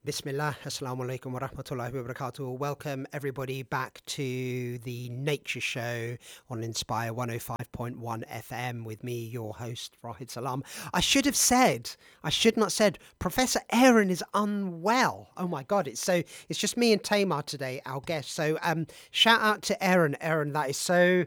Bismillah, Assalamu alaikum wa rahmatullahi wa barakatuh. Welcome everybody back to the Nature Show on Inspire 105.1 FM with me, your host, Rahid Salam. I should not said, Professor Aaron is unwell. Oh my God, it's just me and Tamar today, our guest. So shout out to Aaron. Aaron, that is so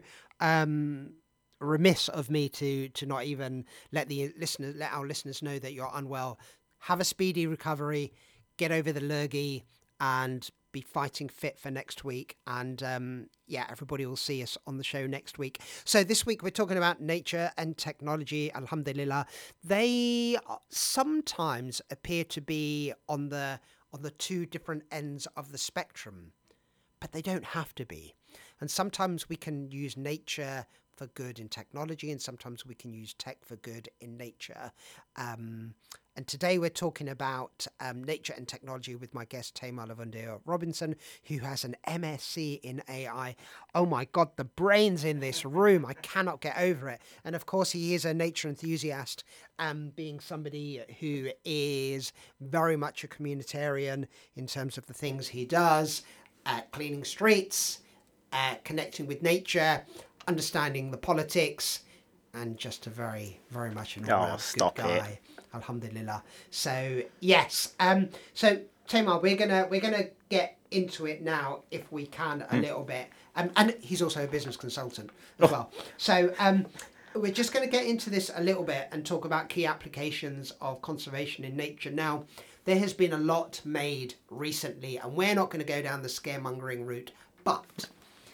remiss of me to not even let our listeners know that you're unwell. Have a speedy recovery. Get over the lurgy and be fighting fit for next week. And everybody will see us on the show next week. So this week we're talking about nature and technology. Alhamdulillah, they sometimes appear to be on the two different ends of the spectrum, but they don't have to be. And sometimes we can use nature for good in technology, and sometimes we can use tech for good in nature. And today we're talking about nature and technology with my guest, Tamar Lavundea Robinson, who has an MSc in AI. Oh my God, the brains in this room. I cannot get over it. And of course, he is a nature enthusiast, being somebody who is very much a communitarian in terms of the things he does, cleaning streets, connecting with nature, understanding the politics, and just a very, very much an all-round good guy. Alhamdulillah. So yes. So Tamar, we're gonna get into it now if we can a little bit. And he's also a business consultant as well. So we're just going to get into this a little bit and talk about key applications of conservation in nature. Now, there has been a lot made recently, and we're not going to go down the scaremongering route, but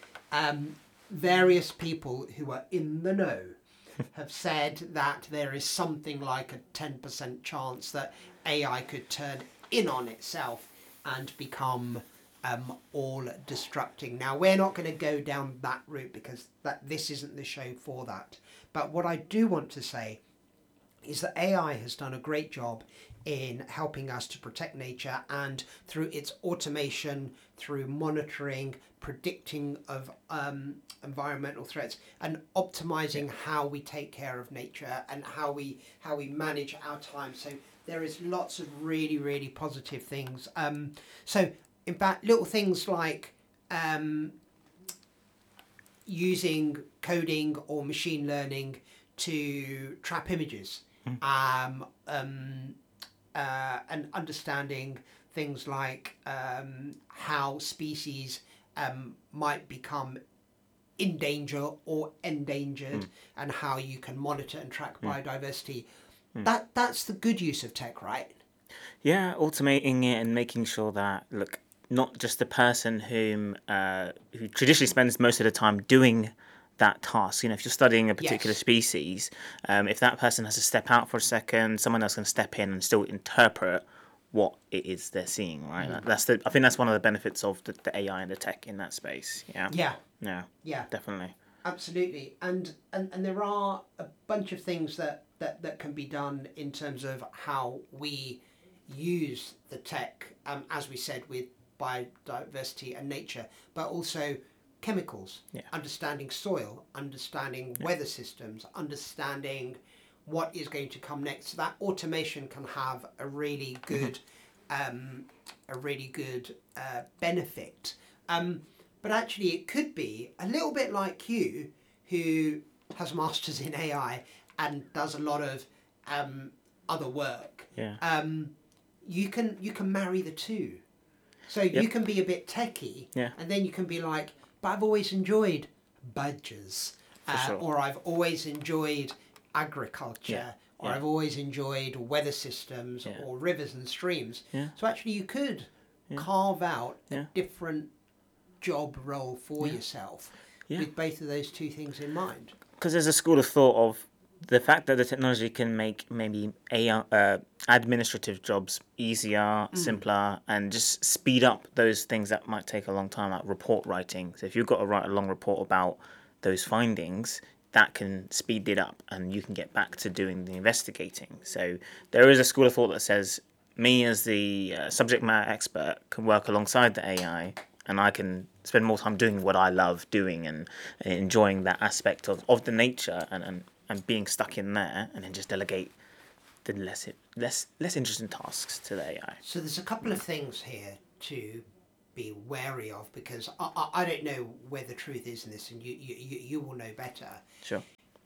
various people who are in the know have said that there is something like a 10% chance that AI could turn in on itself and become all destructing. Now, we're not going to go down that route because this isn't the show for that. But what I do want to say is that AI has done a great job in helping us to protect nature, and through its automation, through monitoring, predicting of environmental threats, and optimizing how we take care of nature and how we manage our time. So there is lots of really, really positive things. So in fact, little things like using coding or machine learning to trap images, and understanding things like how species might become in danger or endangered, and how you can monitor and track biodiversity. That's the good use of tech, right? Yeah, automating it and making sure that, look, not just the person who traditionally spends most of the time doing that task. You know, if you're studying a particular species, if that person has to step out for a second, someone else can step in and still interpret what it is they're seeing, right? I think that's one of the benefits of the AI and the tech in that space. Yeah, definitely, absolutely. And there are a bunch of things that can be done in terms of how we use the tech, as we said, with biodiversity and nature, but also chemicals, understanding soil, understanding weather systems, understanding what is going to come next. So that automation can have a really good benefit. But actually it could be a little bit like you, who has masters in AI and does a lot of other work. You can marry the two. So you can be a bit techie, and then you can be like, but I've always enjoyed badgers, or I've always enjoyed agriculture, or I've always enjoyed weather systems, or rivers and streams. So actually you could carve out a different job role for yourself with both of those two things in mind. Because there's a school of thought of the fact that the technology can make maybe administrative jobs easier, simpler, and just speed up those things that might take a long time, like report writing. So if you've got to write a long report about those findings, that can speed it up and you can get back to doing the investigating. So there is a school of thought that says me as the subject matter expert can work alongside the AI, and I can spend more time doing what I love doing and enjoying that aspect of the nature and being stuck in there, and then just delegate the less interesting tasks to the AI. So there's a couple of things here to be wary of, because I don't know where the truth is in this, and you will know better. Sure.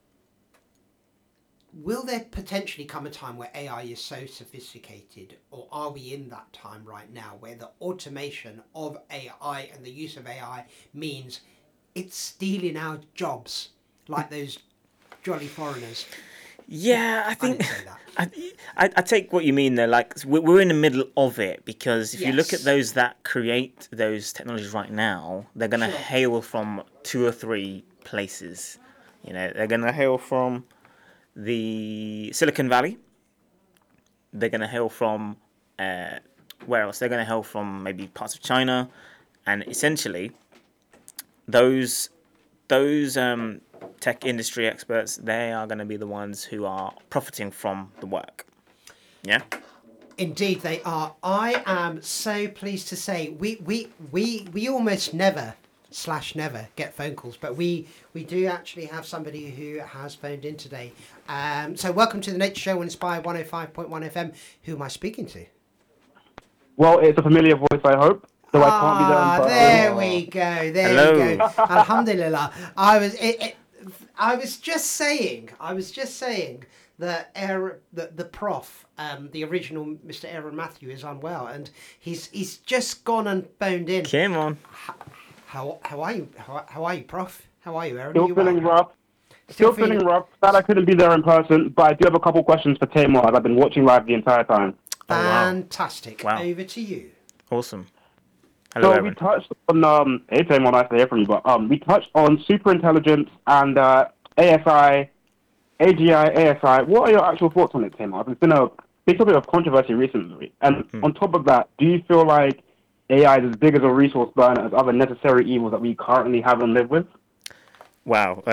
Will there potentially come a time where AI is so sophisticated, or are we in that time right now, where the automation of AI and the use of AI means it's stealing our jobs like those jolly foreigners? Yeah, I think didn't say that. I take what you mean there. Like we're in the middle of it, because if you look at Yes. those that create those technologies right now, they're gonna Sure. hail from 2 or 3 places. You know, they're gonna hail from the Silicon Valley. They're gonna hail from where else? They're gonna hail from maybe parts of China, and essentially those tech industry experts, they are going to be the ones who are profiting from the work. Yeah. Indeed, they are. I am so pleased to say we almost never get phone calls, but we do actually have somebody who has phoned in today. So welcome to the Nature Show on Inspire 105.1 FM. Who am I speaking to? Well, it's a familiar voice, I hope. So I can't be there in person. There we go. There Hello. we go. Alhamdulillah. I was just saying that the prof, the original Mr. Aaron Matthew, is unwell, and he's just gone and phoned in. Come on. How are you? How are you, Prof? How are you, Aaron? Still Are you feeling well? rough. Still feeling rough. Sad I couldn't be there in person, but I do have a couple questions for Tamar, as I've been watching live the entire time. Fantastic. Wow. Over to you. Awesome. Hello, So Evan. we touched on, hey Tamar, nice to hear from you, but we touched on superintelligence and ASI, AGI, ASI. What are your actual thoughts on it, Tamar? There's been a big topic of controversy recently. And on top of that, do you feel like AI is as big as a resource burner as other necessary evils that we currently have and live with? Wow.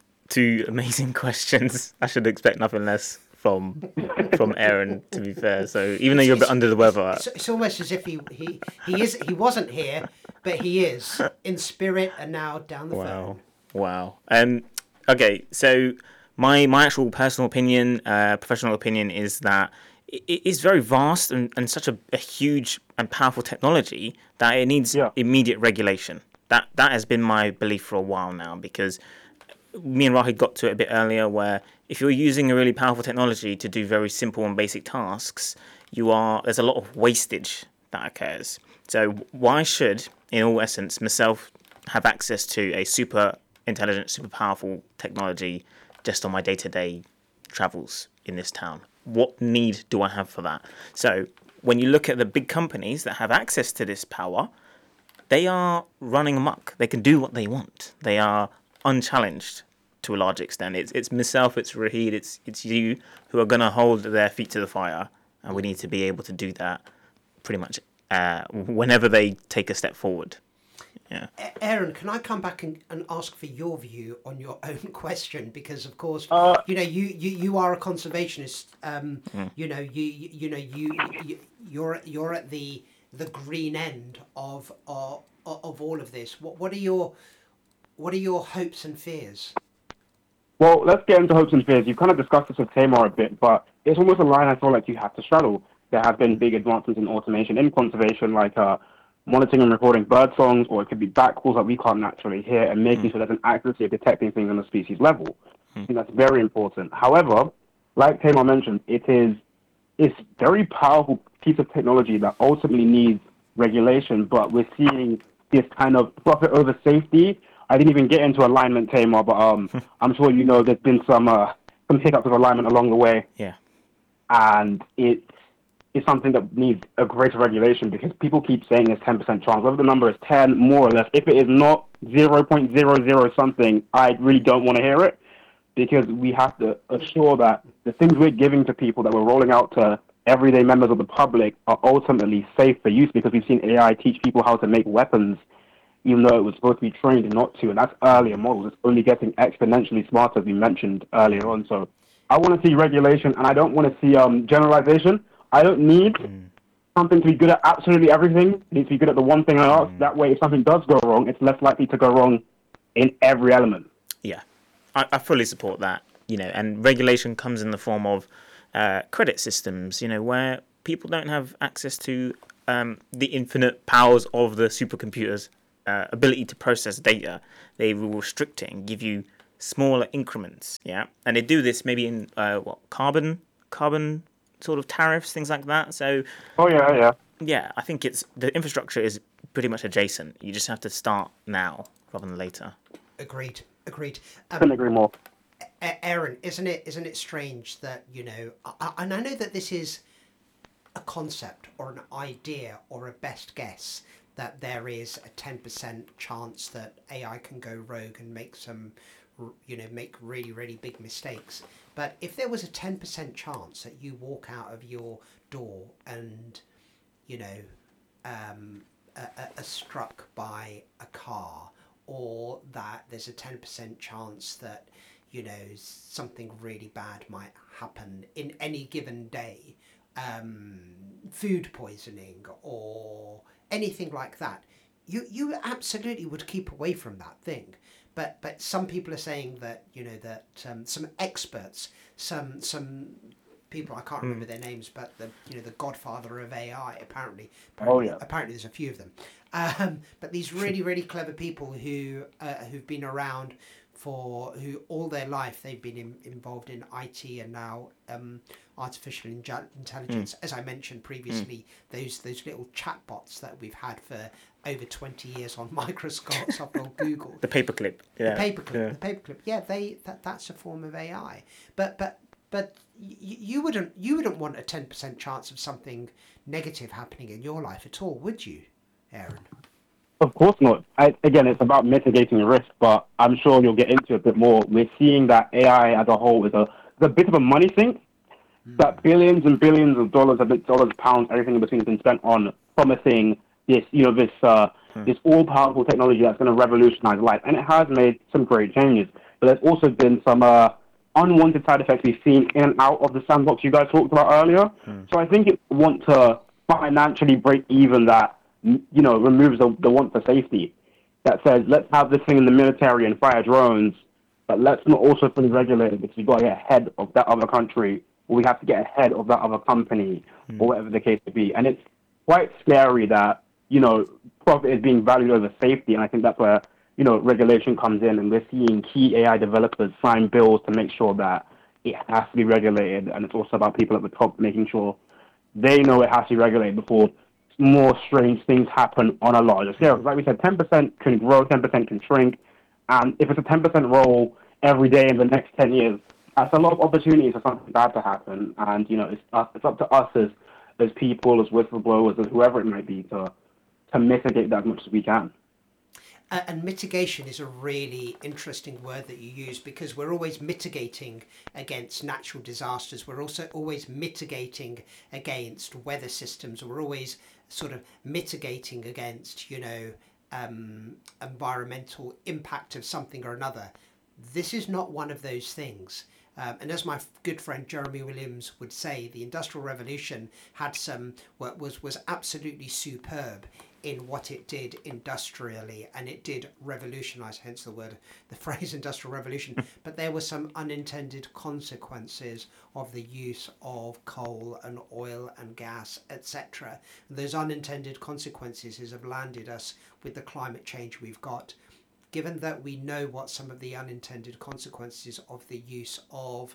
2 amazing questions. I should expect nothing less from Aaron, to be fair. So even though you're a bit under the weather, It's almost as if he wasn't here, but he is in spirit and now down the phone. Wow. Okay, so my actual personal opinion, professional opinion, is that it is very vast and such a huge and powerful technology that it needs immediate regulation. That has been my belief for a while now, because me and Rahid got to it a bit earlier, where if you're using a really powerful technology to do very simple and basic tasks, there's a lot of wastage that occurs. So why should, in all essence, myself have access to a super intelligent, super powerful technology just on my day-to-day travels in this town? What need do I have for that? So when you look at the big companies that have access to this power, they are running amok. They can do what they want. They are unchallenged to a large extent. It's myself, it's Rahid, it's you who are going to hold their feet to the fire, and we need to be able to do that pretty much whenever they take a step forward. Yeah. Aaron, can I come back and ask for your view on your own question? Because of course, you are a conservationist. You're at the green end of all of this. What are your hopes and fears? Well, let's get into hopes and fears. You've kind of discussed this with Tamar a bit, but it's almost a line I feel like you have to straddle. There have been big advancements in automation in conservation, like monitoring and recording bird songs, or it could be bat calls that we can't naturally hear, and making sure there's an accuracy of detecting things on a species level. I think that's very important. However, like Tamar mentioned, it's very powerful piece of technology that ultimately needs regulation, but we're seeing this kind of profit over safety. I didn't even get into alignment, Tamar, but I'm sure you know there's been some hiccups of alignment along the way. Yeah. And it's something that needs a greater regulation, because people keep saying there's 10% chance. Whether the number is 10, more or less, if it is not 0.00 something, I really don't want to hear it, because we have to assure that the things we're giving to people, that we're rolling out to everyday members of the public, are ultimately safe for use, because we've seen AI teach people how to make weapons, even though it was supposed to be trained not to, and that's earlier models. It's only getting exponentially smarter, as we mentioned earlier on. So I want to see regulation, and I don't want to see generalization. I don't need something to be good at absolutely everything. It needs to be good at the one thing I ask. That way, if something does go wrong, it's less likely to go wrong in every element. Yeah, I fully support that. And regulation comes in the form of credit systems, where people don't have access to the infinite powers of the supercomputers' ability to process data. They will restrict it and give you smaller increments, and they do this maybe in carbon sort of tariffs, things like that. So I think the infrastructure is pretty much adjacent. You just have to start now rather than later. Agreed. Couldn't agree more. Aaron, isn't it strange that and I know that this is a concept or an idea or a best guess, that there is a 10% chance that AI can go rogue and make make really, really big mistakes. But if there was a 10% chance that you walk out of your door and, are struck by a car, or that there's a 10% chance that, something really bad might happen in any given day, food poisoning or anything like that, you absolutely would keep away from that thing. But some people are saying that some experts, some people, I can't remember their names, but the godfather of AI apparently there's a few of them, but these really, really clever people who've been around who all their life they've been involved in IT and now artificial intelligence, as I mentioned previously, those little chatbots that we've had for over 20 years on Microsoft or Google. The paperclip. Yeah. The paperclip. Yeah, that's a form of AI. But you wouldn't want a 10% chance of something negative happening in your life at all, would you, Aaron? Of course not. Again, it's about mitigating risk, but I'm sure you'll get into it a bit more. We're seeing that AI as a whole is a bit of a money sink. That billions and billions of dollars, pounds, everything in between has been spent on promising this all-powerful technology that's going to revolutionize life. And it has made some great changes. But there's also been some unwanted side effects we've seen in and out of the sandbox you guys talked about earlier. So I think it want to financially break even that removes the want for safety, that says, let's have this thing in the military and fire drones, but let's not also fully regulate it because we've got to get ahead of that other country, or we have to get ahead of that other company, or whatever the case may be. And it's quite scary that, profit is being valued over safety, and I think that's where, regulation comes in, and we're seeing key AI developers sign bills to make sure that it has to be regulated, and it's also about people at the top making sure they know it has to be regulated before more strange things happen on a larger scale. Like we said, 10% can grow, 10% can shrink, and if it's a 10% roll every day in the next 10 years, that's a lot of opportunities for something bad to happen. And it's up to us as people, as whistleblowers, as whoever it might be, to mitigate that as much as we can. And mitigation is a really interesting word that you use, because we're always mitigating against natural disasters. We're also always mitigating against weather systems. We're always sort of mitigating against, environmental impact of something or another. This is not one of those things. And as my good friend Jeremy Williams would say, the Industrial Revolution had was absolutely superb in what it did industrially, and it did revolutionize, hence the phrase Industrial Revolution. But there were some unintended consequences of the use of coal and oil and gas, etc. Those unintended consequences have landed us with the climate change we've got. Given that we know what some of the unintended consequences of the use of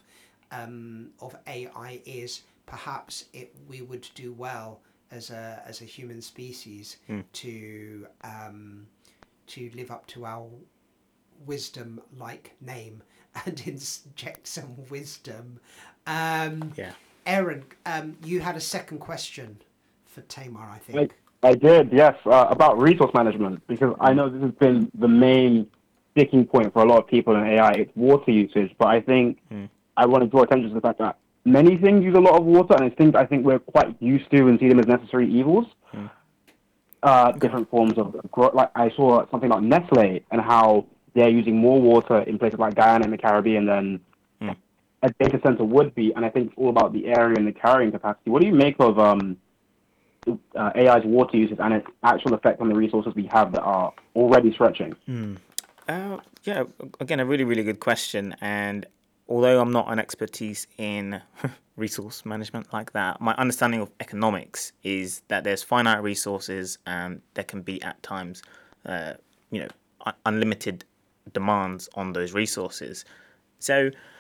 AI is, perhaps we would do well as a human species to live up to our wisdom-like name and inject some wisdom. Aaron, you had a second question for Tamar, I think. I did, yes, about resource management, because I know this has been the main sticking point for a lot of people in AI. It's water usage, but I think I want to draw attention to the fact that many things use a lot of water, and it's things I think we're quite used to and see them as necessary evils. Different forms of growth. Like I saw something about Nestle and how they're using more water in places like Guyana and the Caribbean than a data center would be, and I think it's all about the area and the carrying capacity. What do you make of AI's water usage and its actual effect on the resources we have that are already stretching? Yeah, again, a really, really good question. And although I'm not an expertise in resource management like that, my understanding of economics is that there's finite resources and there can be at times, unlimited demands on those resources. So